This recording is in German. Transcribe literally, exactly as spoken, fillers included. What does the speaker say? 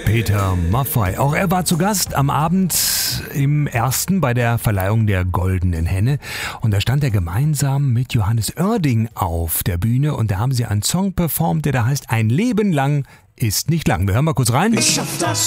Peter Maffay. Auch er war zu Gast am Abend im ersten bei der Verleihung der Goldenen Henne. Und da stand er gemeinsam mit Johannes Oerding auf der Bühne und da haben sie einen Song performt, der da heißt Ein Leben lang ist nicht lang. Wir hören mal kurz rein. Ich schaff das